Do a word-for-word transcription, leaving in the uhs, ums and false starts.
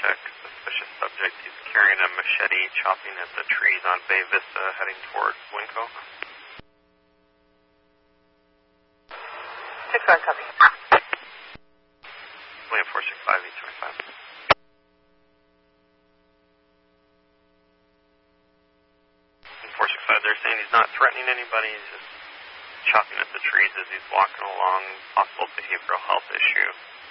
check. Suspicious subject. He's carrying a machete, chopping at the trees on Bay Vista, heading towards Winco. six one, copy. William four six five, eight twenty-five. four six five, they're saying he's not threatening anybody, he's just chopping at the trees as he's walking along, possible behavioral health issue.